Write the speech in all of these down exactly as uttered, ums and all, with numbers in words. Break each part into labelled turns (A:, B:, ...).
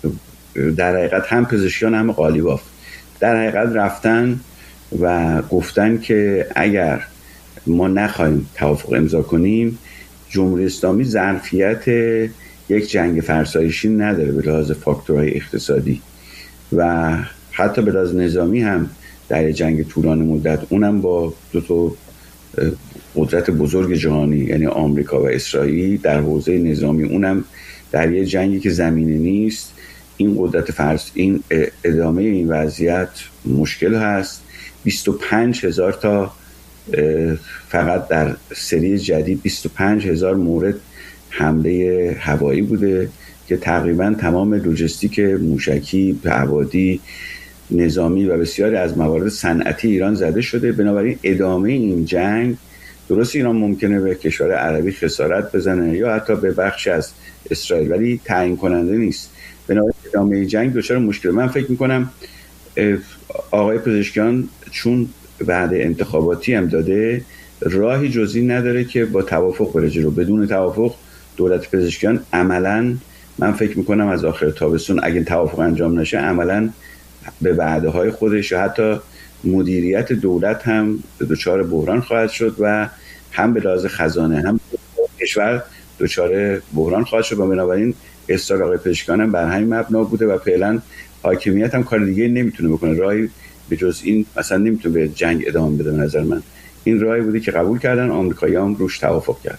A: در حقیقت هم پزشکیان هم قالیباف در حقیقت رفتن و گفتن که اگر ما نخواهیم توافق امضا کنیم، جمهوری اسلامی ظرفیت یک جنگ فرسایشی نداره به لحاظ فاکتورهای اقتصادی و حتی به لحاظ نظامی هم در جنگ طولانی مدت، اونم با دو تا قدرت بزرگ جهانی یعنی آمریکا و اسرائیل در حوزه نظامی، اونم در یه جنگی که زمینه نیست، این قدرت فرض این ادامه این وضعیت مشکل هست. بیست و پنج هزار تا فقط در سری جدید بیست و پنج هزار مورد حمله هوایی بوده که تقریبا تمام لوجستیک موشکی، هوادی، نظامی و بسیاری از موارد صنعتی ایران زده شده. بنابراین ادامه این جنگ، درست ایران ممکنه به کشور عربی خسارت بزنه یا حتی به بخش از اسرائیل، ولی تعیین کننده نیست. بنابراین ادامه جنگ دچار مشکل. من فکر میکنم آقای پزشکیان چون وعده انتخاباتی هم داده، راهی جزئی نداره که با توافق بره جلو. بدون توافق دولت پزشکیان عملاً من فکر میکنم از آخر تابستون اگه توافق انجام نشه، عملاً به وعده های خودش و حتی مدیریت دولت هم دچار بحران خواهد شد و هم به لحاظ خزانه هم کشور دچار بحران خواهد شد. و بنابراین اصرار آقای پزشکیان هم بر همین مبنا بوده و فعلا حاکمیت هم کار دیگه نمیتونه بکنه، راهی به جز این مثلا نمیتونه به جنگ ادامه بده. به نظر من این راهی بوده که قبول کردن، آمریکایی‌ها هم روش توافق کردن.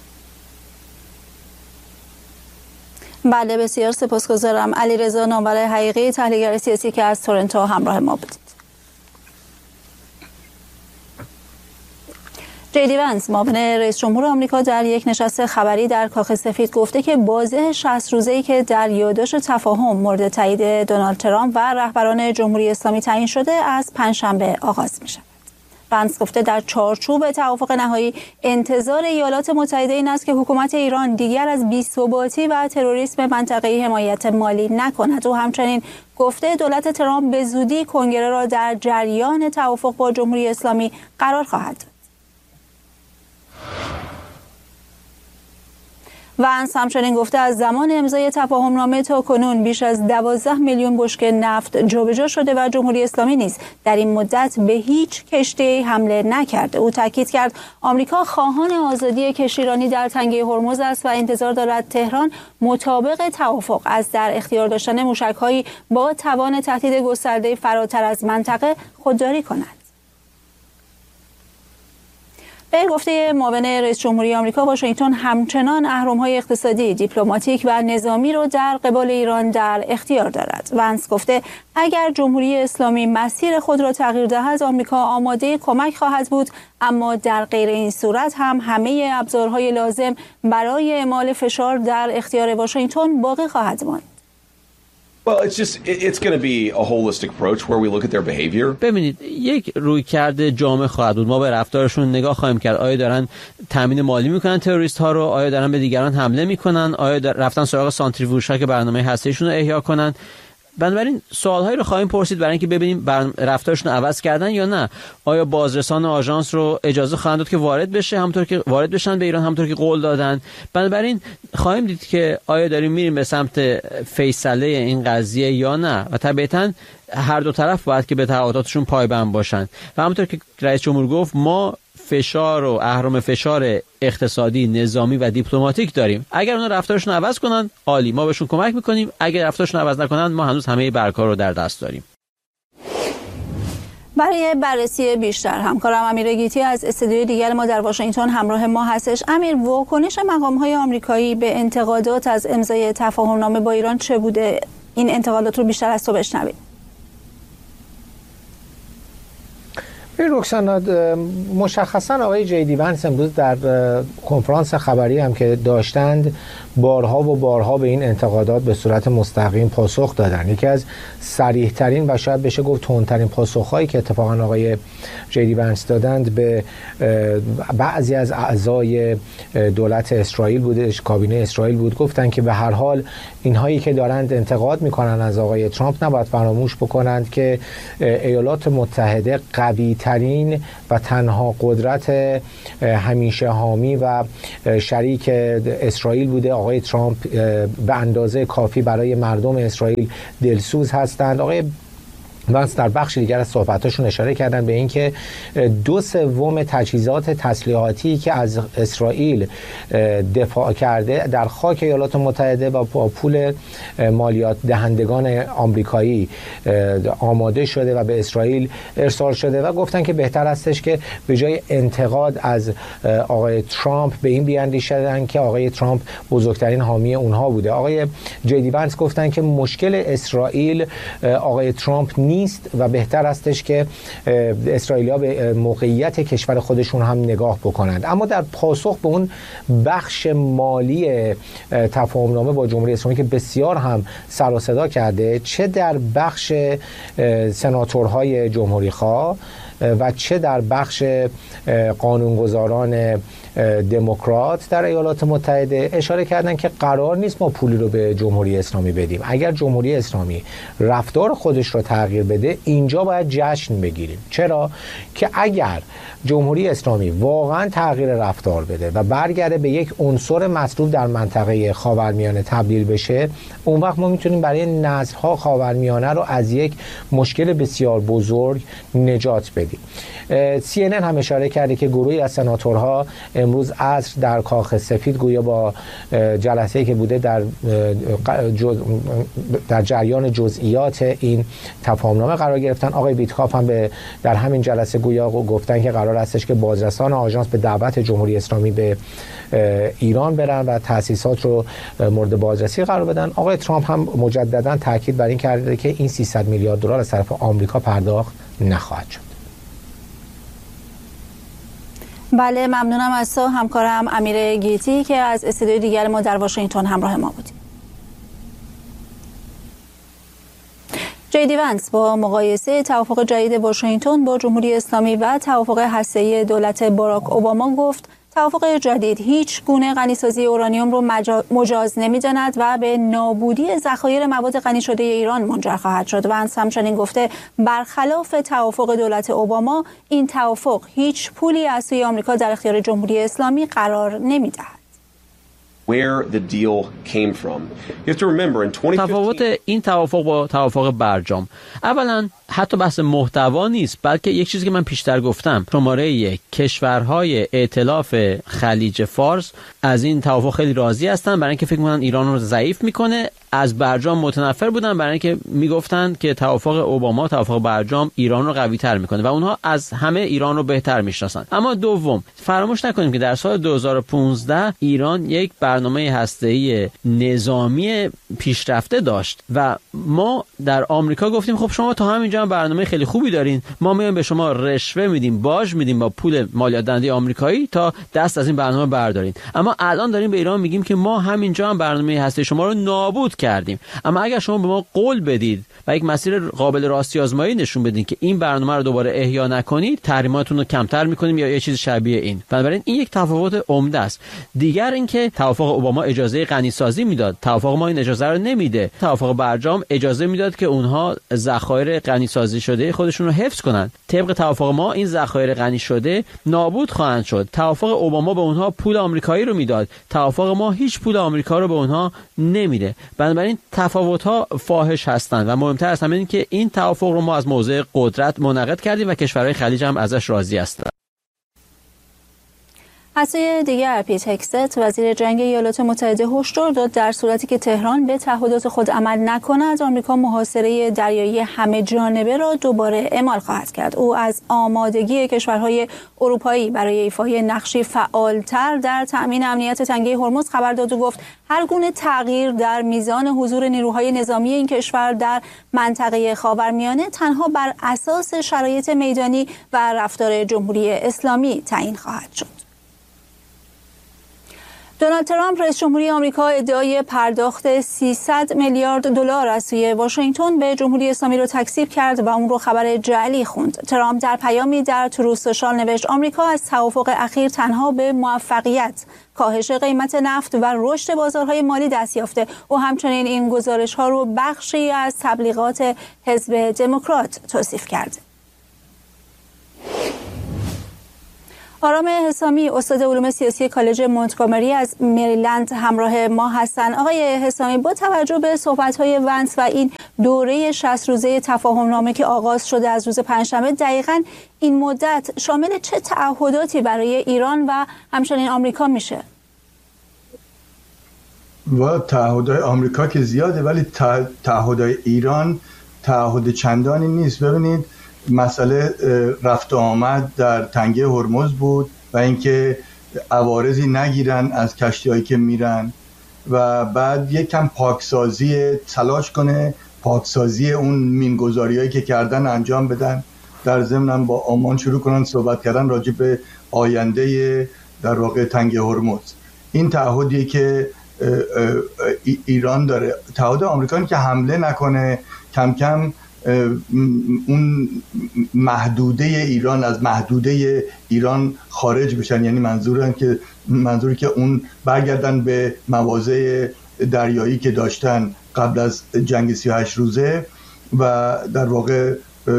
B: بله، بسیار سپاسگزارم. علیرضا نامور حقیقی، تحلیلگر سیاسی که از تورنتو همراه ما بودید. جی دی ونس، معاون رئیس جمهور آمریکا، در یک نشست خبری در کاخ سفید گفته که بازه شصت روزه‌ای که در یادداشت تفاهم مورد تایید دونالد ترامپ و رهبران جمهوری اسلامی تعیین شده از پنجشنبه آغاز می‌شود. ونس گفته در چارچوب توافق نهایی انتظار ایالات متحده این است که حکومت ایران دیگر از بی‌ثباتی و تروریسم منطقه‌ای حمایت مالی نکند. او همچنین گفته دولت ترامپ به زودی کنگره را در جریان توافق با جمهوری اسلامی قرار خواهد داد. ونس همچنین گفته از زمان امضای تفاهم نامه تا کنون بیش از دوازده میلیون بشکه نفت جابجا شده و جمهوری اسلامی نیز در این مدت به هیچ کشتی حمله نکرده. او تاکید کرد آمریکا خواهان آزادی کشتیرانی در تنگه هرمز است و انتظار دارد تهران مطابق توافق از در اختیار داشتن موشک‌هایی با توان تهدید گسترده فراتر از منطقه خودداری کند. به گفته معاون رئیس جمهوری آمریکا، واشنگتن همچنان اهرم‌های اقتصادی، دیپلماتیک و نظامی را در قبال ایران در اختیار دارد. ونس گفته اگر جمهوری اسلامی مسیر خود را تغییر دهد، آمریکا آماده کمک خواهد بود، اما در غیر این صورت هم همه ابزارهای لازم برای اعمال فشار در اختیار واشنگتن باقی خواهد ماند.
C: Well, it's just it's going to be a holistic approach where we look at their behavior.
D: ببینید، یک رویکرد جامع خواهد بود. ما به رفتارشون نگاه خواهیم کرد. آیا دارن تامین مالی میکنن تروریست ها رو؟ آیا دارن به دیگران حمله میکنن؟ آیا رفتن سراغ سانتریفوژها که برنامه هسته‌ایشون رو احیا کنن؟ بنابراین سوالهایی رو خواهیم پرسید برای اینکه ببینیم رفتارشون رو عوض کردن یا نه. آیا بازرسان آژانس رو اجازه خواهند داد که وارد بشه، همونطور که وارد بشن به ایران، همونطور که قول دادن؟ بنابراین خواهیم دید که آیا داریم میریم به سمت فیصله این قضیه یا نه، و طبیعتاً هر دو طرف باید که به تعهداتشون پایبند باشن. و همونطور که رئیس جمهور گفت، ما فشار و اهرم فشار اقتصادی، نظامی و دیپلماتیک داریم. اگر اونا رفتارشون عوض کنن، عالی، ما بهشون کمک میکنیم. اگر رفتارشون عوض نکنن، ما هنوز همه برکار رو در دست داریم.
B: برای بررسی بیشتر همکارم امیر گیتی از استودیوی دیگر ما در واشنگتن همراه ما هستش. امیر، واکنش مقام‌های آمریکایی به انتقادات از امضای تفاهم نامه با ایران چه بوده؟ این انتقادات رو بیشتر از تو بشنویم.
E: رکسانا، مشخصا آقای جی دی ونس امروز در کنفرانس خبری هم که داشتند بارها و بارها به این انتقادات به صورت مستقیم پاسخ دادن. یکی از صریح ترین و شاید بشه گفت تندترین پاسخهایی که اتفاقا آقای جی دی ونس دادند به بعضی از اعضای دولت اسرائیل بودش، کابینه اسرائیل بود. گفتند که به هر حال اینهایی که دارند انتقاد میکنن از آقای ترامپ نباید فراموش بکنند که ایالات متحده قوی بزرگترین و تنها قدرت همیشه حامی و شریک اسرائیل بوده. آقای ترامپ به اندازه کافی برای مردم اسرائیل دلسوز هستند. آقای وانس در بخش دیگر از صحبتاشون اشاره کردن به اینکه دو سوم تجهیزات تسلیحاتی که از اسرائیل دفاع کرده در خاک ایالات متحده و با پول مالیات دهندگان آمریکایی آماده شده و به اسرائیل ارسال شده و گفتن که بهتر استش که به جای انتقاد از آقای ترامپ به این بیاندیشن که آقای ترامپ بزرگترین حامی اونها بوده. آقای جیدی وانس گفتن که مشکل اسرائیل آقای ترامپ نیست و بهتر استش که اسرائیلیا به موقعیت کشور خودشون هم نگاه بکنند. اما در پاسخ به اون بخش مالی تفاهمنامه با جمهوری اسلامی که بسیار هم سر و صدا کرده، چه در بخش سناتورهای جمهوری خواه و چه در بخش قانونگذاران دموکرات در ایالات متحده، اشاره کردن که قرار نیست ما پولی رو به جمهوری اسلامی بدیم. اگر جمهوری اسلامی رفتار خودش رو تغییر بده، اینجا باید جشن بگیریم. چرا؟ که اگر جمهوری اسلامی واقعا تغییر رفتار بده و برگرده به یک عنصر مطلوب در منطقه خاورمیانه تبدیل بشه، اون وقت ما میتونیم برای نسل‌ها خاورمیانه رو از یک مشکل بسیار بزرگ نجات بدیم. سی ان ان هم اشاره کرده که گروهی از سناتورها امروز عصر در کاخ سفید گویا با جلسه‌ای که بوده در در جریان جزئیات این تفاهمنامه قرار گرفتن. آقای ویتکاف هم به در همین جلسه گویا گفتن که قرار هستش که بازرسان آژانس به دعوت جمهوری اسلامی به ایران برن و تأسیسات رو مورد بازرسی قرار بدن. آقای ترامپ هم مجددا تاکید بر این کرده که این سیصد میلیارد دلار از طرف آمریکا پرداخت نخواهد شد.
B: بله، ممنونم از تو همکارم امیر گیتی که از استودیوی دیگر ما در واشنگتن همراه ما بودیم. جیدی وانس با مقایسه توافق جدید واشنگتن با جمهوری اسلامی و توافق هسته‌ای دولت باراک اوباما گفت توافق جدید هیچ گونه غنیسازی اورانیوم رو مجاز نمی‌داند و به نابودی ذخایر مواد غنی شده ایران منجر خواهد شد. وانس همچنین گفته برخلاف توافق دولت اوباما، این توافق هیچ پولی از سوی آمریکا در اختیار جمهوری اسلامی قرار نمی‌دهد.
C: Where the deal came from. You have to remember in twenty fifteen
D: تفاوت این توافق با توافق برجام، اولا حتی بحث محتوا نیست، بلکه یک چیزی که من پیشتر گفتم، شماره یک کشورهای ائتلاف خلیج فارس از این توافق خیلی راضی هستن، برای اینکه فکر می‌کنن ایران رو ضعیف میکنه. از برجام متنفر بودن برای اینکه میگفتن که توافق اوباما، توافق برجام ایران رو قوی تر میکنه و اونها از همه ایران رو بهتر میشناسن. اما دوم، فراموش نکنیم که در سال دو هزار و پانزده ایران یک برنامه هسته‌ای نظامی پیشرفته داشت و ما در آمریکا گفتیم خب شما تا همینجا هم برنامه خیلی خوبی دارین، ما میایم به شما رشوه میدیم، باج میدیم با پول مالیات دهنده آمریکایی تا دست از این برنامه بردارین. اما الان داریم به ایران میگیم که ما همینجا هم برنامه هسته شما رو نابود کردیم، اما اگر شما به ما قول بدید و یک مسیر قابل راستی آزمایی نشون بدید که این برنامه رو دوباره احیا نکنید، تحریماتون رو کمتر میکنیم یا یه چیز شبیه این. بنابراین این یک تفاوت عمده است. دیگر اینکه توافق اوباما اجازه غنیسازی میداد، توافق ما این اجازه رو نمیده. توافق برجام اجازه میداد که اونها ذخایر غنیسازی شده خودشون رو حفظ کنن. طبق توافق ما این ذخایر غنی شده نابود خواهند شد. توافق اوباما به اونها پول آمریکایی رو میداد، توافق ما هیچ پول آمریکا رو به اونها نمیده. بنابراین تفاوت‌ها فاحش هستند و مهمتر از همه این که این توافق رو ما از موضع قدرت منعقد کردیم و کشورهای خلیج هم ازش راضی هستند.
B: از سوی دیگر پیت هگست وزیر جنگ ایالات متحده هشدار داد در صورتی که تهران به تعهدات خود عمل نکند، آمریکا محاصره دریایی همه جانبه را دوباره اعمال خواهد کرد. او از آمادگی کشورهای اروپایی برای ایفای نقشی فعالتر در تأمین امنیت تنگه هرمز خبر داد و گفت هر گونه تغییر در میزان حضور نیروهای نظامی این کشور در منطقه خاورمیانه تنها بر اساس شرایط میدانی و رفتار جمهوری اسلامی تعیین خواهد شد. دونالد ترامپ رئیس جمهوری آمریکا ادعای پرداخت سیصد میلیارد دلار از سوی واشنگتن به جمهوری اسلامی را تکذیب کرد و اون رو خبر جعلی خوند. ترامپ در پیامی در تروث سوشال نوشت آمریکا از توافق اخیر تنها به موفقیت، کاهش قیمت نفت و رشد بازارهای مالی دست یافته. او همچنین این گزارش‌ها رو بخشی از تبلیغات حزب دموکرات توصیف کرد. آرام حسامی استاد علوم سیاسی کالج مونتگومری از مریلند همراه ما هستند. آقای حسامی، با توجه به صحبت‌های ونس و این دوره شصت روزه تفاهم نامه که آغاز شده از روز پنجشنبه، دقیقاً این مدت شامل چه تعهداتی برای ایران و همچنین آمریکا میشه؟
F: و تعهدات آمریکا که زیاده، ولی تعهدات ایران تعهد چندانی نیست. ببینید مسئله رفت و آمد در تنگه هرمز بود و اینکه عوارضی نگیرن از کشتی‌هایی که میرن و بعد یک کم پاکسازی تلاش کنه، پاکسازی اون مینگذاری‌هایی که کردن انجام بدن. در ضمن با عمان شروع کنن صحبت کردن راجع به آینده در واقع تنگه هرمز. این تعهدیه که ایران داره. تعهد آمریکا که حمله نکنه، کم کم اون محدوده ایران از محدوده ایران خارج بشن، یعنی منظورم که منظوری که اون برگردن به مواضع دریایی که داشتن قبل از جنگ سی و هشت روزه و در واقع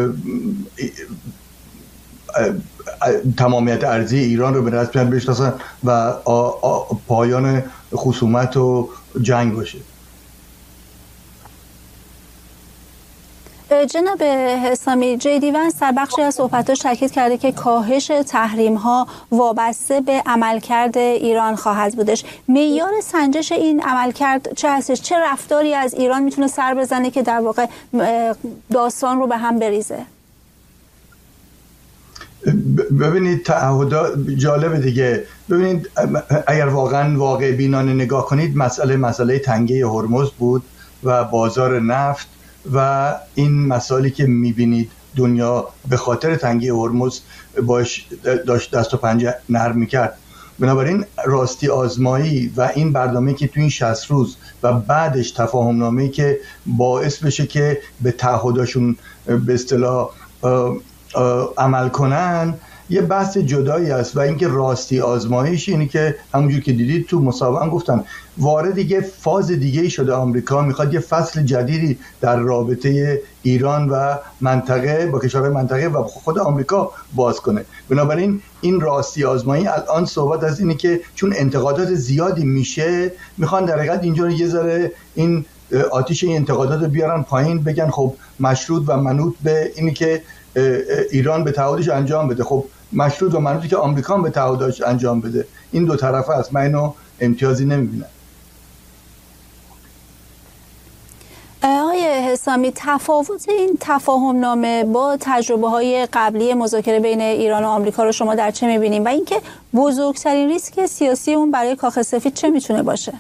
F: تمامیت ارضی ایران رو به رسمیت بشناسن و پایان خصومت و جنگ باشه.
B: جناب حسامی، جی دی ونس در بخشی از صحبتاش تاکید کرده که کاهش تحریم ها وابسته به عملکرد ایران خواهد بودش. معیار سنجش این عملکرد چه هستش؟ چه رفتاری از ایران میتونه سر بزنه که در واقع داستان رو به هم بریزه؟
F: ببینید تعهدات جالب دیگه. ببینید اگر واقعا واقع بینانه نگاه کنید، مسئله مسئله تنگه هرمز بود و بازار نفت و این مسائلی که میبینید دنیا به خاطر تنگه هرمز باش داشت دست و پنجه نرم میکرد. بنابراین راستی آزمایی و این برنامه که تو این شصت روز و بعدش تفاهم نامه‌ای که باعث بشه که به تعهداشون به اصطلاح عمل کنن یه بحث جدایی است و اینکه راستی آزمایش اینی که همونجور که دیدید تو مسابقه گفتن وارد دیگه فاز دیگه شده. آمریکا میخواد یه فصل جدیدی در رابطه ایران و منطقه با کشورهای منطقه و خود آمریکا باز کنه. بنابراین این راستی آزمایی الان صحبت از اینه که چون انتقادات زیادی میشه میخوان در حقیقت اینجا یه ذره این آتیش این انتقادات رو بیارن پایین، بگن خب مشروط و منوط به اینی که ایران به تعهدش انجام بده. خب مشروط و منوطی که آمریکا به تعهدش انجام بده. این دو طرفه است. من اینو امتیازی نمیبینم.
B: آقای حسامی، تفاوت این تفاهم نامه با تجربه های قبلی مذاکره بین ایران و آمریکا رو شما در چه میبینیم و اینکه بزرگترین ریسک سیاسی اون برای کاخ سفید چه میتونه باشه؟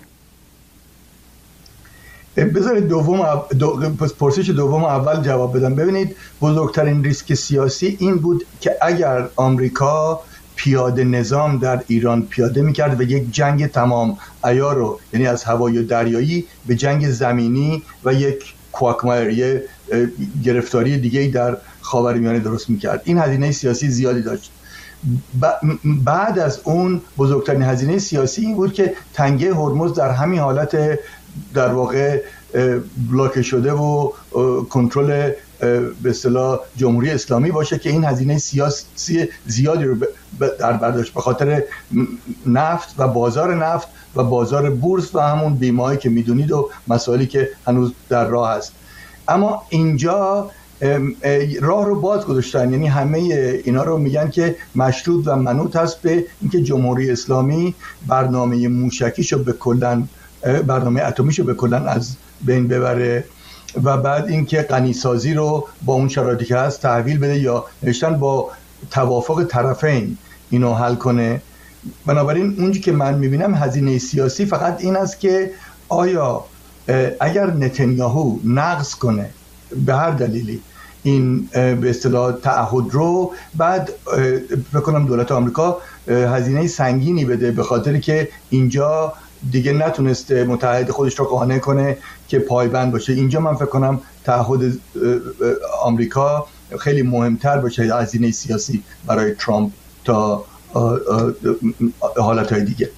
F: بذارید دوم دو... پرسش دوم اول جواب بدم. ببینید بزرگترین ریسک سیاسی این بود که اگر آمریکا پیاده نظام در ایران پیاده میکرد و یک جنگ تمام عیار رو، یعنی از هوایی و دریایی به جنگ زمینی و یک کواکمایری گرفتاری دیگه در خاورمیانه درست میکرد، این هزینه سیاسی زیادی داشت. بعد از اون بزرگترین هزینه سیاسی این بود که تنگه هرمز در همین حالت در واقع بلاک شده و کنترل به اصطلاح جمهوری اسلامی باشه که این هزینه سیاسی زیادی رو در برداشت به خاطر نفت و بازار نفت و بازار بورس و همون بیمه‌ای که میدونید و مسائلی که هنوز در راه است. اما اینجا راه رو باز گذاشتن، یعنی همه اینا رو میگن که مشروط و منوط هست به اینکه جمهوری اسلامی برنامه موشکیشو به کلن برنامه اتمیشو به کلن از بین ببره و بعد اینکه غنیسازی رو با اون شرایطی که هست تحویل بده یا نوشتن با توافق طرفین اینو حل کنه. بنابراین اونجی که من میبینم هزینه سیاسی فقط این است که آیا اگر نتانیاهو نقض کنه به هر دلیلی این به اصطلاح تعهد رو، بعد فکر کنم دولت آمریکا هزینه سنگینی بده به خاطر که اینجا دیگه نتونسته متحد خودش رو قانع کنه که پایبند باشه. اینجا من فکر کنم تعهد آمریکا خیلی مهمتر باشه هزینه سیاسی برای ترامپ تا حالتهای دیگه.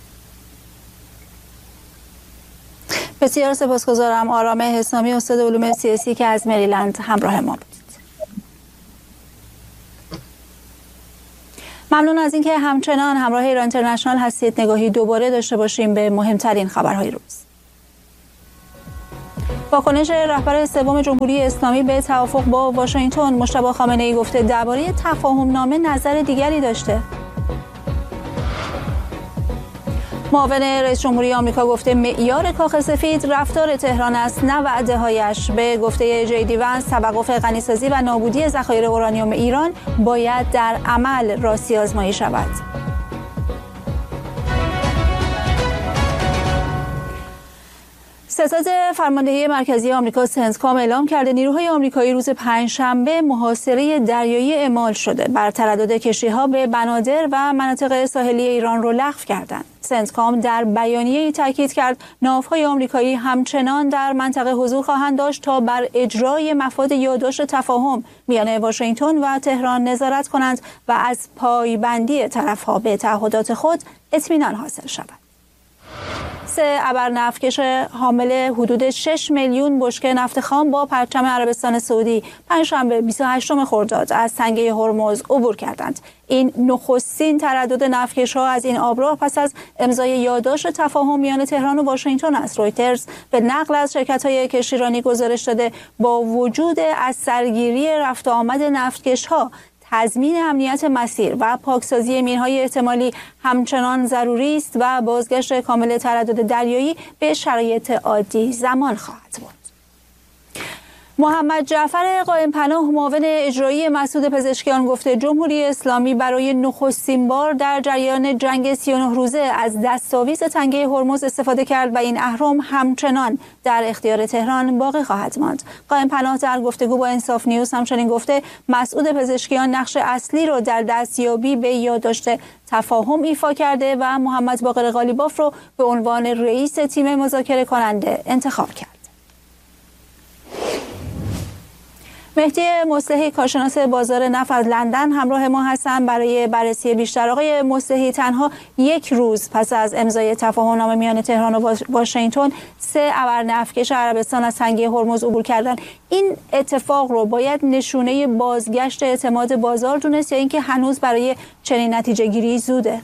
B: بسیار سپاسگزارم. آرام حسامی استاد علوم سیاسی که از مریلند همراه ما بود. ممنون از اینکه همچنان همراه ایران اینترنشنال هستید. نگاهی دوباره داشته باشیم به مهمترین خبرهای روز. واکنش رهبر سوم جمهوری اسلامی به توافق با واشنگتن. مجتبی خامنه‌ای گفته درباره تفاهم نامه نظر دیگری داشته. معاون رئیس جمهوری آمریکا گفته معیار کاخ سفید رفتار تهران است نه وعده‌هایش. به گفته جی دی ونس توقف غنیسازی و نابودی ذخایر اورانیوم ایران باید در عمل راستی آزمایی شود. ستاد فرماندهی مرکزی آمریکا سنتکام اعلام کرده نیروهای آمریکایی روز پنجشنبه محاصره دریایی اعمال شده بر تردد کشتی‌ها به بنادر و مناطق ساحلی ایران را لغو کردند. سنتکام در بیانیه‌ای تاکید کرد ناوهای آمریکایی همچنان در منطقه حضور خواهند داشت تا بر اجرای مفاد یادداشت تفاهم میان واشنگتن و تهران نظارت کنند و از پایبندی طرف‌ها به تعهدات خود اطمینان حاصل شود. سه ابرنفتکش حامل حدود شش میلیون بشکه نفت خام با پرچم عربستان سعودی پنجشنبه بیست و هشتم خرداد از تنگه هرمز عبور کردند. این نخستین تردد نفتکش‌ها از این آبراه پس از امضای یادداشت تفاهم میان تهران و واشنگتن است. رویترز به نقل از شرکت‌های کشتیرانی گزارش داده با وجود از سرگیری رفت و آمد نفتکش‌ها تضمین امنیت مسیر و پاکسازی مین‌های احتمالی همچنان ضروری است و بازگشت کامل تردد دریایی به شرایط عادی زمان خواهد بود. محمد جعفر قائم پناه معاون اجرایی مسعود پزشکیان گفته جمهوری اسلامی برای نخستین بار در جریان جنگ سی و نه روزه از دستاویز تنگه هرمز استفاده کرد و این اهرم همچنان در اختیار تهران باقی خواهد ماند. قائم پناه در گفتگو با انصاف نیوز همچنین گفته مسعود پزشکیان نقش اصلی را در دستیابی به یادداشت تفاهم ایفا کرده و محمد باقر قالیباف را به عنوان رئیس تیم مذاکره کننده انتخاب کرد. مهدی مصلحی کارشناس بازار نفت از لندن همراه ما هستند برای بررسی بیشتر. آقای مصلحی، تنها یک روز پس از امضای تفاهم‌نامه میان تهران و واشنگتن سه ابرنفتکش عربستان از تنگه هرمز عبور کردن، این اتفاق رو باید نشونه بازگشت اعتماد بازار دونست یا اینکه هنوز برای چنین نتیجه گیری زوده؟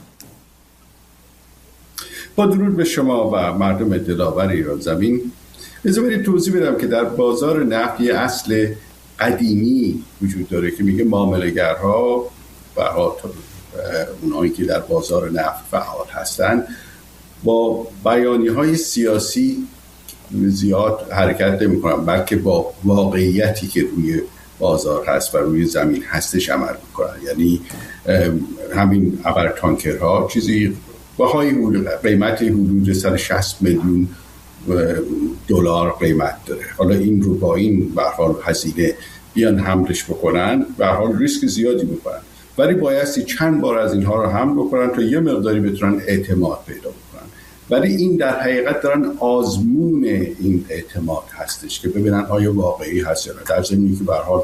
G: با درود به شما و مردم دلاور ایران زمین، اجازه بدید توضیح بدم که در بازار نفت یه اصل قدیمی وجود داره که میگه معامله‌گرها و اونایی که در بازار نفت فعال هستن با بیانیه‌های سیاسی زیاد حرکت نمی‌کنن، بلکه با واقعیتی که روی بازار هست و روی زمین هستش عمل می‌کنن. یعنی همین ابر تانکرها چیزی بهای قیمت حدود صد و شصت میلیون دلار قیمت داره. حالا این رو با این به هر حال هزینه بیان حملش بکنن، به هر حال ریسک زیادی میکنن، ولی بایستی چند بار از اینها رو حمل بکنن تا یه مقداری بتونن اعتماد پیدا بکنن. ولی این در حقیقت دارن آزمون این اعتماد هستش که ببینن آیا واقعی هست یا نه، در ضمنی که به هر حال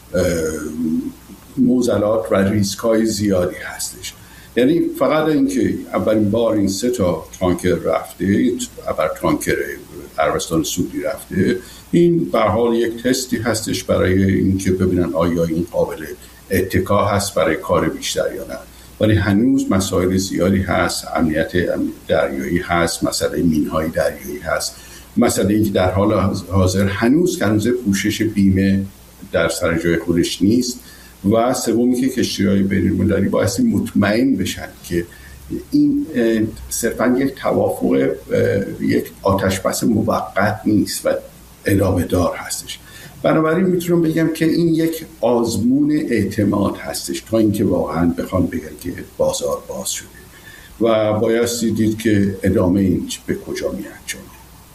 G: معضلات و ریسک‌های زیادی هستش. یعنی فقط اینکه اولین بار این سه تا تانکر رفته، ابر تانکر عربستان سعودی رفته، این به هر حال یک تستی هستش برای اینکه ببینن آیا این قابل اتکا هست برای کار بیشتر یا نه. ولی هنوز مسائل زیادی هست، امنیت دریایی هست، مسئله مینهای دریایی هست، مسئله اینکه در حال حاضر هنوز کنز پوشش بیمه در سر جای خودش نیست و سومی که کشتی‌های بین‌المللی بایستی مطمئن بشن که این صرفاً یک توافق، یک آتشبس موقت نیست و ادامه دار هستش. بنابراین میتونم بگم که این یک آزمون اعتماد هستش تا اینکه واقعاً بخوان بگن که بازار باز شده و بایستی دید که ادامه این به کجا می‌انجامه.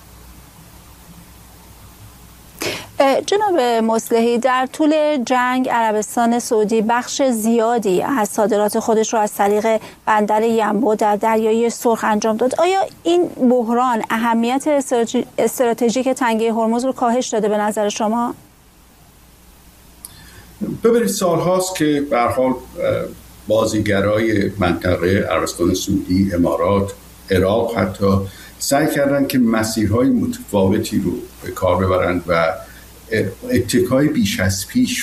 B: جناب مصلحی، در طول جنگ عربستان سعودی بخش زیادی از صادرات خودش رو از طریق بندر ینبو در دریای سرخ انجام داد. آیا این بحران اهمیت استراتژیک تنگه هرمز رو کاهش داده به نظر شما؟
G: ببینید سال هاست که به هر حال بازیگرای منطقه عربستان سعودی، امارات، عراق حتی سعی کردن که مسیرهای متفاوتی رو به کار ببرند و اتکای بیش از پیش رو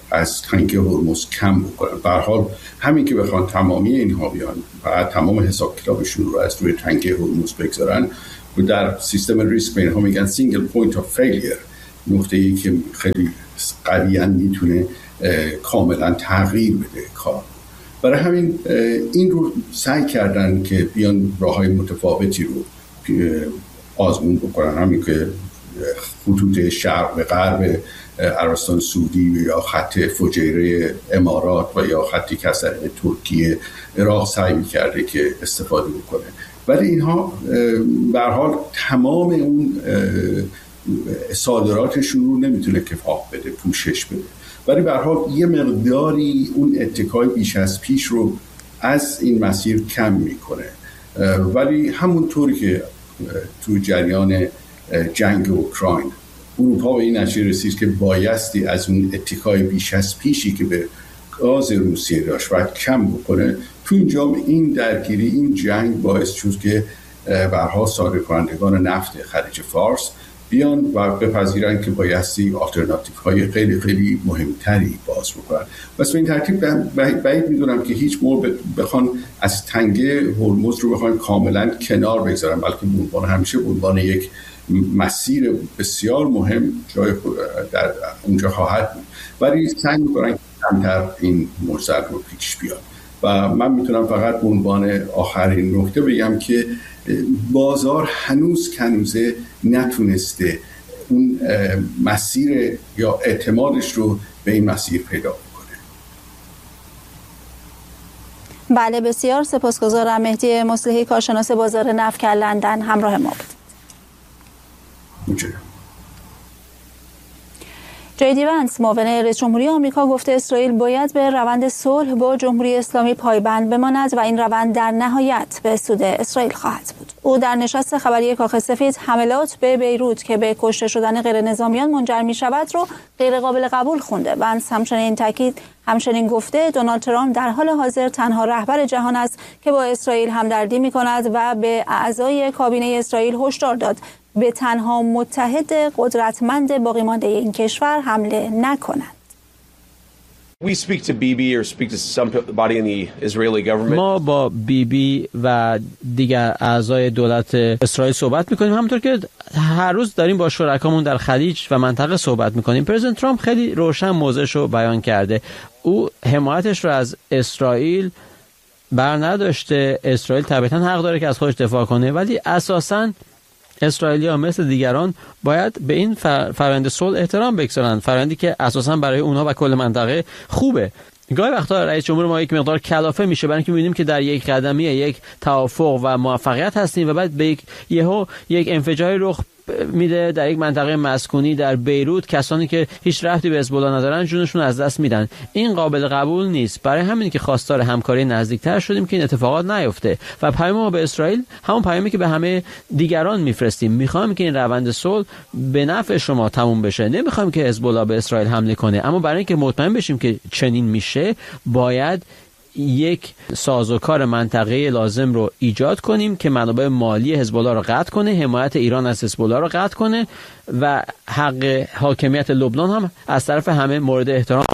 G: از تنگه هرمز کم بکنن. به هر حال همین که بخوان تمامی اینها بیان و تمام حساب کتابشون رو از روی تنگه هرمز بگذارن، و در سیستم ریسک به اینها میگن سینگل پوینت آف فیلیر، نقطه ای که خیلی قویاً میتونه کاملا تغییر بده کار. برای همین این رو سعی کردن که بیان راههای متفاوتی رو آزمون بکنن، همین که خطوط شرق و غرب عربستان سعودی یا خط فجیره امارات و یا خطی که از طریق ترکیه عراق سعی می‌کرده که استفاده بکنه، ولی اینها به هر حال تمام اون صادراتشون رو نمیتونه کفاف بده، پوشش بده، ولی به هر حال یه مقداری اون اتکای بیش از پیش رو از این مسیر کم میکنه. ولی همونطوری که تو جریان جنگ اوکراین اروپا به این نتیجه رسید که بایستی از اون اتکای بیش از پیشی که به گاز روسیه داشت باید کم بکنه، تو اینجا این درگیری، این جنگ باعث شد که برها صادرکنندگان نفت خلیج فارس بیان و بپذیرن که بایستی آلترناتیو های خیلی خیلی مهمتری باز بکنن. بس به این ترتیب بعید میدونم که هیچ موقع بخوان از تنگه هرمز رو بخوان کاملا کنار بگذارن، بلکه به عنوان همیشه به عنوان یک مسیر بسیار مهم جای در اونجا خواهد بود، ولی سعی میکنن که کمتر این موضوع رو پیش بیاد. و من میتونم فقط به عنوان آخرین نکته بگم که بازار هنوز کنوزه نتونسته اون مسیر یا اعتمادش رو به این مسیر پیدا بکنه.
B: بله، بسیار سپاسگزارم. مهدی مصلحی، کارشناس بازار نفت که لندن همراه ما بود.
G: متشکرم.
B: جی دی ونس، معاون رئیس جمهوری آمریکا، گفته اسرائیل باید به روند صلح با جمهوری اسلامی پایبند بماند و این روند در نهایت به سود اسرائیل خواهد بود. او در نشست خبری کاخ سفید حملات به بیروت که به کشته شدن غیر نظامیان منجر می شود رو غیر قابل قبول خونده. ونس همچنین تاکید همچنین گفته دونالد ترامپ در حال حاضر تنها رهبر جهان است که با اسرائیل همدردی می کند و به اعضای کابینه اسرائیل هشدار داد به تنها متحد قدرتمند باقی مانده این کشور حمله نکنند.
C: We speak to بیبی or speak to somebody in the Israeli government.
D: ما با بیبی و دیگر اعضای دولت اسرائیل صحبت میکنیم، همونطور که هر روز داریم با شرکامون در خلیج و منطقه صحبت میکنیم. پرزیدنت ترامپ خیلی روشن موضعش رو بیان کرده. او حمایتش رو از اسرائیل بر نداشته. اسرائیل طبیعتاً حق داره که از خودش دفاع کنه، ولی اساساً اسرائیلی‌ها مثل دیگران باید به این فرآیند صلح احترام بگذارند، فرآیندی که اساساً برای اونها و کل منطقه خوبه. گاهی وقتا رئیس جمهور ما یک مقدار کلافه میشه، برای اینکه می‌بینیم که در یک قدمی یک توافق و موفقیت هستیم و بعد به یک یهو یک انفجاری رخ میده در یک منطقه مسکونی در بیروت، کسانی که هیچ ربطی به حزب الله ندارن جونشون از دست میدن. این قابل قبول نیست. برای همین که خواستار همکاری نزدیکتر شدیم که این اتفاقات نیفته و پیام ما به اسرائیل همون پیامی که به همه دیگران میفرستیم. میخوایم که این روند صلح به نفع شما تموم بشه، نمیخوایم که حزب الله به اسرائیل حمله کنه، اما برای اینکه مطمئن بشیم که چنین میشه باید یک سازوکار منطقه‌ای لازم رو ایجاد کنیم که منابع مالی حزب الله رو قطع کنه، حمایت ایران از حزب الله رو قطع کنه و حق حاکمیت لبنان هم از طرف همه مورد احترام.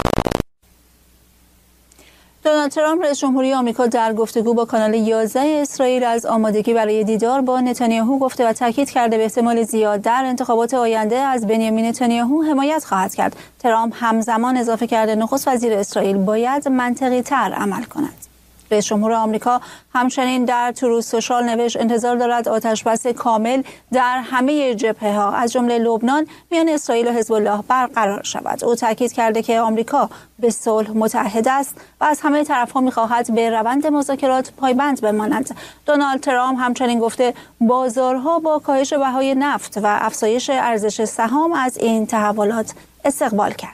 B: دونالد ترامپ رئیس جمهوری آمریکا در گفتگو با کانال یازده اسرائیل از آمادگی برای دیدار با نتانیاهو گفته و تاکید کرده به احتمال زیاد در انتخابات آینده از بنیامین نتانیاهو حمایت خواهد کرد. ترامپ همزمان اضافه کرده نخست وزیر اسرائیل باید منطقی تر عمل کند. رئیس جمهور آمریکا همچنین در تروز سوشال نوشت انتظار دارد آتشبس کامل در همه جبهه ها از جمله لبنان میان اسرائیل و حزب الله برقرار شود. او تاکید کرده که آمریکا به صلح متعهد است و از همه طرف‌ها می‌خواهد به روند مذاکرات پایبند بمانند. دونالد ترامپ همچنین گفته بازارها با کاهش بهای نفت و افزایش ارزش سهام از این تحولات استقبال کردند.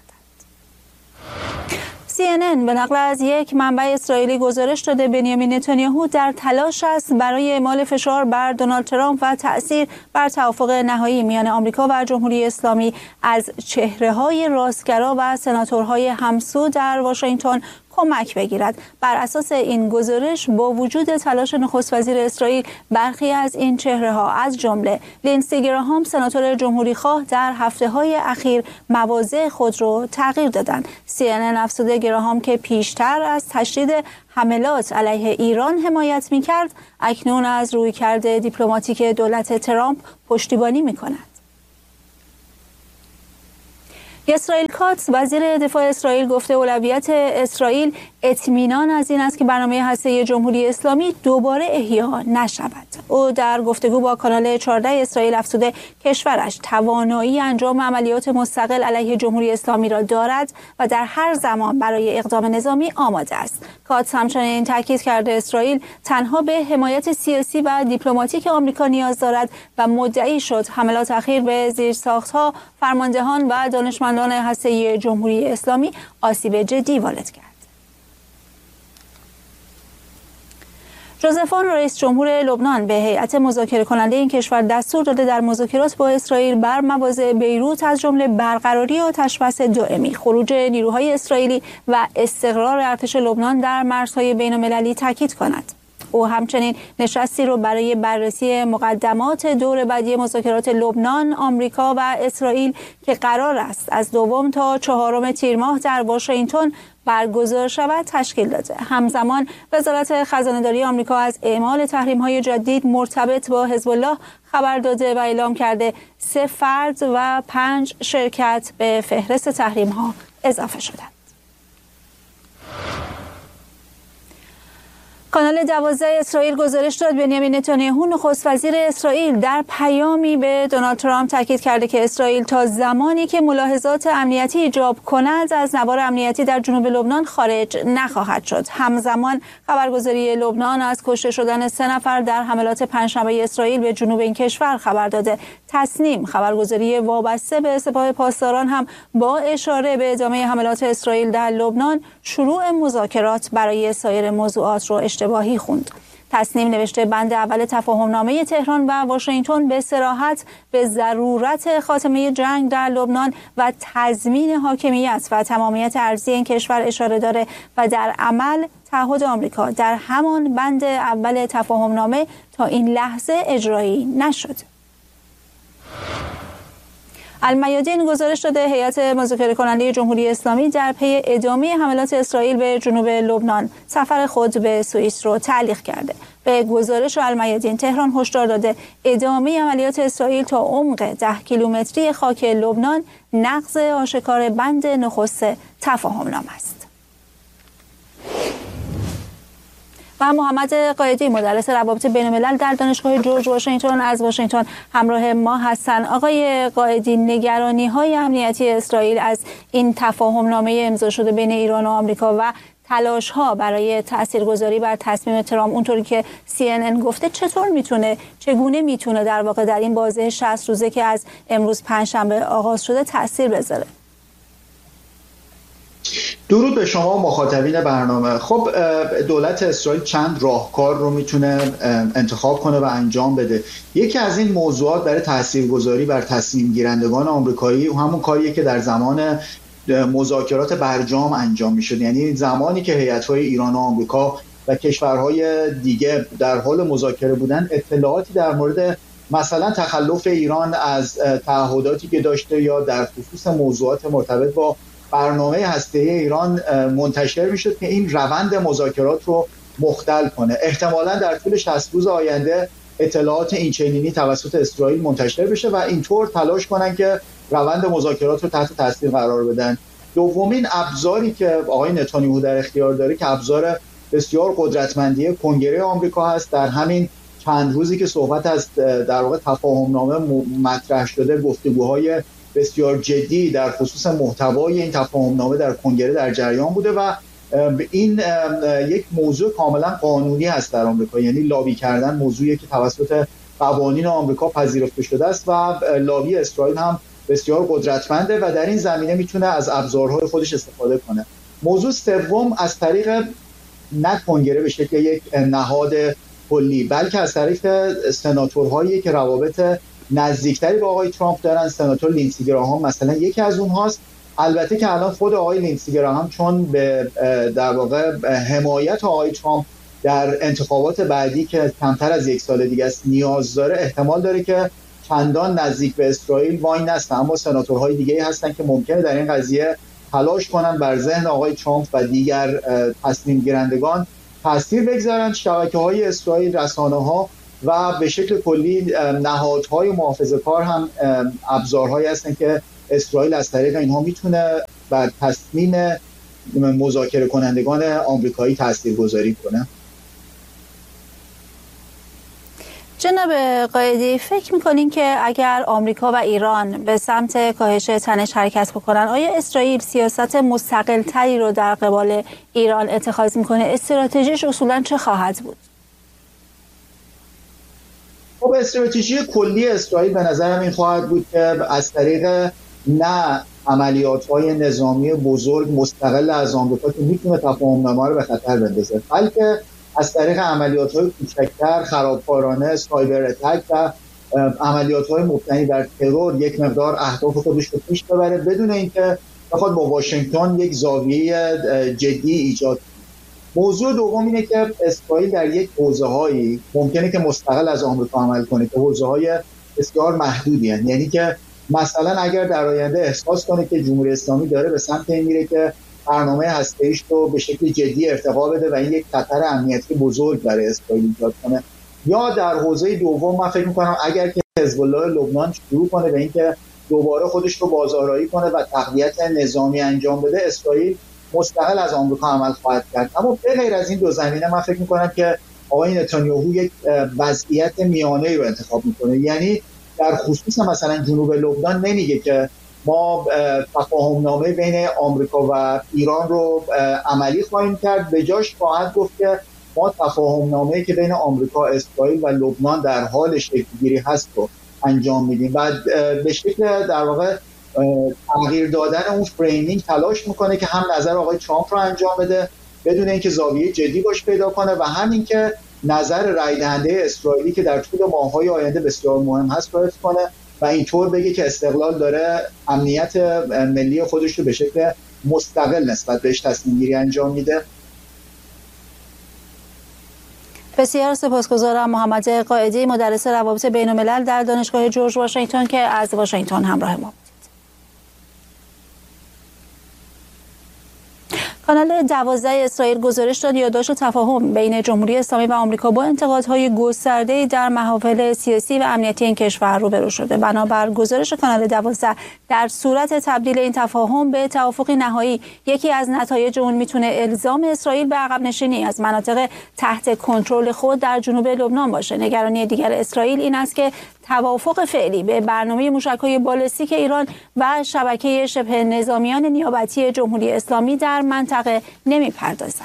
B: سی ان ان به نقل از یک منبع اسرائیلی گزارش داده بنیامین نتانیاهو در تلاش است برای اعمال فشار بر دونالد ترامپ و تأثیر بر توافق نهایی میان آمریکا و جمهوری اسلامی از چهره‌های راستگرا و سناتورهای همسو در واشنگتن کمک بگیرد. بر اساس این گزارش با وجود تلاش نخست وزیر اسرائیل، برخی از این چهره ها از جمله لینسی گراهام سناتور جمهوریخواه در هفته های اخیر مواضع خود را تغییر دادند. سی ان ان افزوده گراهام که پیشتر از تشدید حملات علیه ایران حمایت می‌کرد، اکنون از رویکرد دیپلماتیک دولت ترامپ پشتیبانی می‌کند. اسرائیل کاتس وزیر دفاع اسرائیل گفته اولویت اسرائیل اطمینان از این است که برنامه هسته‌ای جمهوری اسلامی دوباره احیا نشود. او در گفتگو با کانال چهارده اسرائیل افزوده کشورش توانایی انجام عملیات مستقل علیه جمهوری اسلامی را دارد و در هر زمان برای اقدام نظامی آماده است. کاتس همچنین تاکید کرده اسرائیل تنها به حمایت سیاسی و دیپلماتیک آمریکا نیاز دارد و مدعی شد حملات اخیر به زیرساخت‌ها، فرماندهان و دانشمندان هسته‌ای جمهوری اسلامی آسیب جدی وارد کرد. ژوزف اون رئیس جمهور لبنان به هیئت مذاکره کننده این کشور دستور داده در مذاکرات با اسرائیل بر مواضع بیروت از جمله برقراری آتشبس دائمی، خروج نیروهای اسرائیلی و استقرار ارتش لبنان در مرزهای بین‌المللی تاکید کند. او همچنین نشستی رو برای بررسی مقدمات دور بعدی مذاکرات لبنان، آمریکا و اسرائیل که قرار است از دوم تا چهارم تیر ماه در واشنگتن برگزار شود تشکیل داده. همزمان وزارت خزانه‌داری آمریکا از اعمال تحریم‌های جدید مرتبط با حزب الله خبر داده و اعلام کرده سه فرد و پنج شرکت به فهرست تحریم‌ها اضافه شدند. کانال دوازده اسرائیل گزارش داد بنیامین نتانیاهو نخست وزیر اسرائیل در پیامی به دونالد ترامپ تاکید کرده که اسرائیل تا زمانی که ملاحظات امنیتی ایجاب کند از نوار امنیتی در جنوب لبنان خارج نخواهد شد. همزمان خبرگزاری لبنان از کشته شدن سه نفر در حملات پنجشنبه اسرائیل به جنوب این کشور خبر داده. تصنیم خبرگزاری وابسته به سپاه پاسداران هم با اشاره به ادامه حملات اسرائیل در لبنان شروع مذاکرات برای سایر موضوعات رو اشتباهی خوند. تصنیم نوشته بند اول تفاهمنامه تهران و واشنگتن به صراحت به ضرورت خاتمه جنگ در لبنان و تضمین حاکمیت و تمامیت ارضی این کشور اشاره داره و در عمل تعهد آمریکا در همان بند اول تفاهمنامه تا این لحظه اجرایی نشد. المیادین گزارش داده هیئت مذاکره کننده جمهوری اسلامی در پی ادامه حملات اسرائیل به جنوب لبنان سفر خود به سوئیس رو تعلیق کرده. به گزارش المیادین تهران هشدار داده ادامه عملیات اسرائیل تا عمق ده کیلومتری خاک لبنان نقض آشکار بند نخست تفاهمنامه است. و محمد قائدی مدرس روابط بین‌الملل در دانشگاه جورج واشنگتن از واشنگتن همراه ما هستند. آقای قائدی، نگرانی‌های امنیتی اسرائیل از این تفاهمنامه امضا شده بین ایران و آمریکا و تلاش‌ها برای تاثیرگذاری بر تصمیم ترامپ اونطوری که سی ان ان گفته چطور میتونه چگونه میتونه در واقع در این بازه شصت روزه که از امروز پنجشنبه آغاز شده تاثیر بذاره؟
H: درود به شما مخاطبین برنامه. خب دولت اسرائیل چند راهکار رو میتونه انتخاب کنه و انجام بده. یکی از این موضوعات برای تاثیرگذاری بر تصمیم گیرندگان آمریکایی همون کاریه که در زمان مذاکرات برجام انجام میشد، یعنی زمانی که هیئت‌های ایران و آمریکا و کشورهای دیگه در حال مذاکره بودن، اطلاعاتی در مورد مثلا تخلف ایران از تعهداتی که داشته یا در خصوص موضوعات مرتبط با برنامه هسته‌ای ایران منتشر میشد که این روند مذاکرات رو مختل کنه. احتمالاً در طول شصت روز آینده اطلاعات اینچنینی توسط اسرائیل منتشر بشه و اینطور تلاش کنن که روند مذاکرات رو تحت تاثیر قرار بدن. دومین ابزاری که آقای نتانیاهو در اختیار داره که ابزار بسیار قدرتمندی کنگره آمریکا هست. در همین چند روزی که صحبت از در واقع تفاهمنامه مطرح شده، گفتگوهای بسیار جدی در خصوص محتوای این تفاهمنامه در کنگره در جریان بوده و این یک موضوع کاملا قانونی هست در آمریکا، یعنی لابی کردن موضوعی که توسط قوانین آمریکا پذیرفته شده است و لابی اسرائیل هم بسیار قدرتمنده و در این زمینه میتونه از ابزارهای خودش استفاده کنه. موضوع سوم از طریق نه کنگره به شکل یک نهاد کلی، بلکه از طریق سناتورهایی که روابط نزدیکتری با آقای ترامپ دارن. سناتور لینسی گراهام مثلا یکی از اونهاست البته که الان خود آقای لیندسی گراهام چون به در واقع حمایت آقای ترامپ در انتخابات بعدی که کمتر از یک سال دیگه است نیاز داره، احتمال داره که چندان نزدیک به اسرائیل وای نسته، اما سناتورهای دیگه هستن که ممکنه در این قضیه تلاش کنن بر ذهن آقای ترامپ و دیگر تصمیم گیرندگان تاثیر بگذارن. شبکه‌های اسرائیل، رسانه‌ها و به شکل کلی نهادهای محافظه‌کار هم ابزارهایی هستن که اسرائیل از طریق اینها میتونه بر تصمیم مذاکره کنندگان آمریکایی تاثیرگذاری کنه.
B: جناب قائدی، فکر میکنین که اگر آمریکا و ایران به سمت کاهش تنش حرکت بکنن، آیا اسرائیل سیاست مستقل تری رو در قبال ایران اتخاذ میکنه؟ استراتژیش اصولا چه خواهد بود؟
H: خب استراتژی کلی اسرائیل به نظرم این خواهد بود که از طریق نه عملیات‌های نظامی بزرگ مستقل از آمریکا که میتونه تفاهم‌نامه رو به خطر بندازه، بلکه از طریق عملیات‌های کوچکتر، خرابکارانه، سایبر اتک و عملیات‌های مبتنی بر ترور یک مقدار اهداف خودش رو پیش ببره بدون اینکه بخواد با واشنگتن یک زاویه جدی ایجاد کنه. موضوع دوم اینه که اسرائیل در یک حوزه‌هایی ممکنه که مستقل از آمریکا عمل کنه که حوزه‌های بسیار محدودی هستند، یعنی که مثلا اگر در آینده احساس کنه که جمهوری اسلامی داره به سمت این میره که برنامه هسته‌ایش رو به شکل جدی ارتقا بده و این یک خطر امنیتی بزرگ برای اسرائیل ایجاد کنه، یا در حوزه دوم من فکر می‌کنم اگر که حزب الله لبنان شروع کنه به اینکه دوباره خودش رو بازآرایی کنه و تقویت نظامی انجام بده، اسرائیل مستقل از آمریکا عمل خواهد کرد. اما به غیر از این دو زمینه من فکر می‌کنم که آقای نتانیاهو یک وضعیت میانه‌ای رو انتخاب می‌کنه، یعنی در خصوص مثلا جنوب لبنان نمیگه که ما تفاهم‌نامه بین آمریکا و ایران رو عملی خواهیم کرد، به جاش خواهد گفت که ما تفاهم‌نامه‌ای که بین آمریکا، اسرائیل و لبنان در حال شکل‌گیری هست رو انجام میدیم و به شکل در واقع تغییر دادن اون فریمینگ تلاش میکنه که هم نظر آقای ترامپ رو انجام بده بدون اینکه زاویه جدی باش پیدا کنه و همین که نظر رای دهنده اسرائیلی که در طول ماه‌های آینده بسیار مهم هست رو حفظ کنه و اینطور بگه که استقلال داره امنیت ملی خودش رو به شکل مستقل نسبت بهش تصمیم گیری انجام میده.
B: بسیار سپاسگزارم. محمد قائدی، مدرس روابط بین الملل در دانشگاه جورج واشنگتن که از واشنگتن همراه ما. کانال دوازده اسرائیل گزارش داد یادداشت تفاهم بین جمهوری اسلامی و آمریکا با انتقادهای گسترده‌ای در محافل سیاسی و امنیتی این کشور روبرو شده. بنابر گزارش کانال دوازده، در صورت تبدیل این تفاهم به توافقی نهایی، یکی از نتایج اون میتونه الزام اسرائیل به عقب نشینی از مناطق تحت کنترل خود در جنوب لبنان باشه. نگرانی دیگر اسرائیل این است که توافق فعلی به برنامه موشک‌های بالستیک ایران و شبکه شبه نظامیان نیابتی جمهوری اسلامی در منطقه نمی‌پردازد.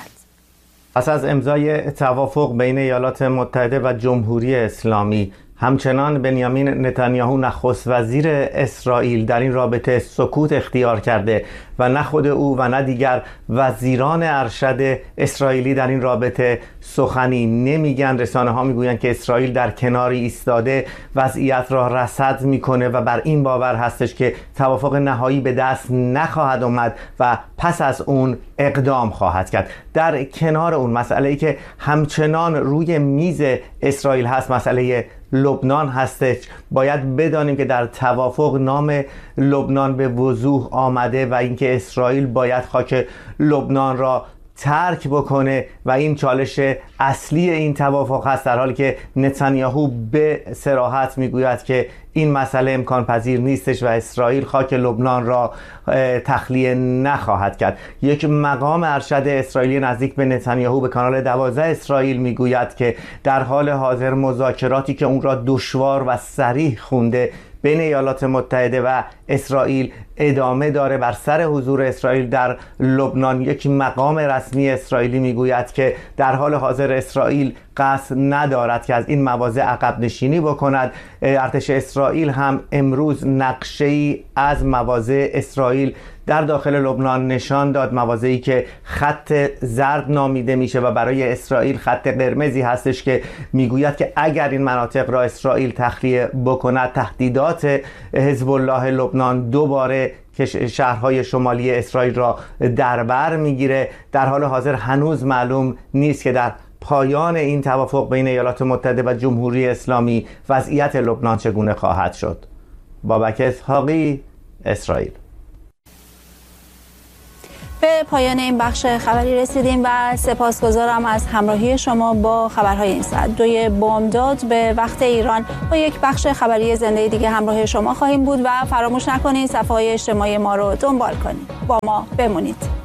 I: پس از امضای توافق بین ایالات متحده و جمهوری اسلامی، همچنان بنیامین نتانیاهو نخست وزیر اسرائیل در این رابطه سکوت اختیار کرده و نه خود او و نه دیگر وزیران ارشد اسرائیلی در این رابطه سخنی نمیگن. رسانه ها میگویند که اسرائیل در کناری ایستاده، وضعیت را رصد میکنه و بر این باور هستش که توافق نهایی به دست نخواهد آمد و پس از اون اقدام خواهد کرد. در کنار اون مسئله‌ای که همچنان روی میز اسرائیل هست، مسئله لبنان هستش. باید بدانیم که در توافق نام لبنان به وضوح آمده و اینکه اسرائیل باید خاک لبنان را ترک بکنه و این چالش اصلی این توافق هست، در حالی که نتانیاهو به صراحت میگوید که این مسئله امکان پذیر نیستش و اسرائیل خاک لبنان را تخلیه نخواهد کرد. یک مقام ارشد اسرائیلی نزدیک به نتانیاهو به کانال دوازده اسرائیل میگوید که در حال حاضر مذاکراتی که اون را دشوار و صریح خونده بین ایالات متحده و اسرائیل ادامه داره. بر سر حضور اسرائیل در لبنان یک مقام رسمی اسرائیلی میگوید که در حال حاضر اسرائیل قصد ندارد که از این مواضع عقب نشینی بکند. ارتش اسرائیل هم امروز نقشه‌ای از مواضع اسرائیل در داخل لبنان نشان داد، مواضعی که خط زرد نامیده میشه و برای اسرائیل خط قرمزی هستش که میگوید که اگر این مناطق را اسرائیل تخلیه بکند، تهدیدات حزب الله لبنان دوباره که شهرهای شمالی اسرائیل را در بر میگیره. در حال حاضر هنوز معلوم نیست که در پایان این توافق بین ایالات متحده و جمهوری اسلامی وضعیت لبنان چگونه خواهد شد. بابک اسحاقی، اسرائیل.
B: به پایان این بخش خبری رسیدیم و سپاسگزارم از همراهی شما با خبرهای این ساعت. دوی بامداد به وقت ایران با یک بخش خبری زنده دیگه همراه شما خواهیم بود و فراموش نکنید صفحه‌های اجتماعی ما رو دنبال کنید. با ما بمونید.